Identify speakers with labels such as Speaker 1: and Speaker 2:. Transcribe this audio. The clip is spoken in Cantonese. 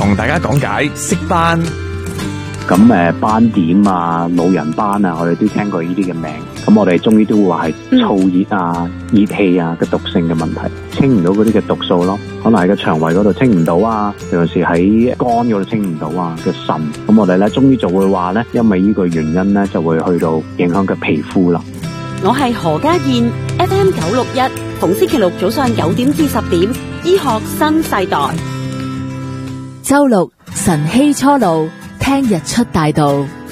Speaker 1: 同大家講解色斑。
Speaker 2: 咁斑點啊、老人斑啊，我哋都聽過呢啲嘅名。咁我哋中醫都會話係燥熱啊、熱氣啊嘅毒性嘅問題，清唔到嗰啲嘅毒素咯。可能喺個腸胃嗰度清唔到啊，尤其是喺肝嗰度清唔到啊嘅腎。咁我哋咧中醫就會話咧，因為呢個原因咧就會去到影響嘅皮膚啦。
Speaker 3: 我係何家燕 FM 961，逢星期六早上9點至10點，醫學新世代。
Speaker 4: 周六晨曦初露，聽日出大道。